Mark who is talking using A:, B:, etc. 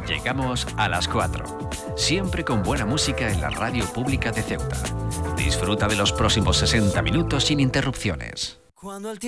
A: Llegamos a las 4, siempre con buena música en la radio pública de Ceuta. Disfruta de los próximos 60 minutos sin interrupciones.
B: Cuando el